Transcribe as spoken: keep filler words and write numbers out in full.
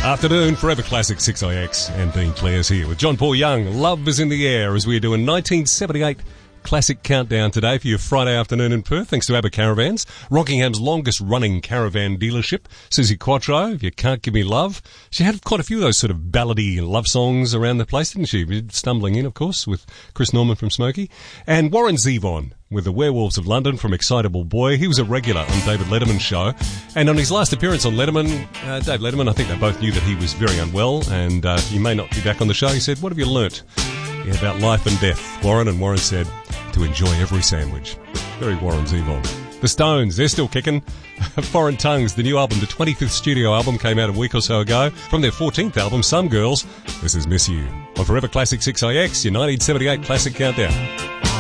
Afternoon, Forever Classic six I X, and Dean Clare's here with John Paul Young. Love is in the air as we're doing nineteen seventy-eight Classic Countdown today for your Friday afternoon in Perth, thanks to ABBA Caravans, Rockingham's longest-running caravan dealership. Susie Quattro, If You Can't Give Me Love. She had quite a few of those sort of ballady love songs around the place, didn't she? Stumbling in, of course, with Chris Norman from Smokey. And Warren Zevon with the Werewolves of London from Excitable Boy. He was a regular on David Letterman's show. And on his last appearance on Letterman, uh, Dave Letterman, I think they both knew that he was very unwell and uh, he may not be back on the show. He said, "What have you learnt yeah, about life and death, Warren?" And Warren said, "To enjoy every sandwich." Very Warren Zevon. The Stones, they're still kicking. Foreign Tongues, the new album, the twenty-fifth studio album, came out a week or so ago. From their fourteenth album, Some Girls, this is Miss You. On Forever Classic six I X, your nineteen seventy-eight Classic Countdown.